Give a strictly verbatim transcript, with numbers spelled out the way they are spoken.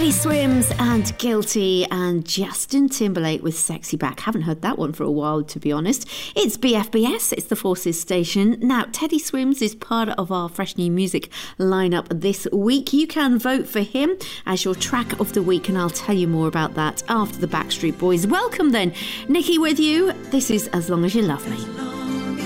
Teddy Swims and Guilty, and Justin Timberlake with Sexy Back. Haven't heard that one for a while, to be honest. It's B F B S, it's the Forces station. Now, Teddy Swims is part of our Fresh New Music lineup this week. You can vote for him as your track of the week, and I'll tell you more about that after the Backstreet Boys. Welcome then, Nikki with you. This is As Long As You Love Me.